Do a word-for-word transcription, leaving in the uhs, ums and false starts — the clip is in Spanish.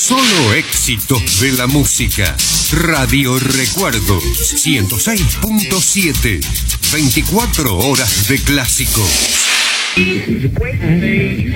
Solo éxitos de la música. Radio Recuerdos ciento seis punto siete. veinticuatro horas de clásicos.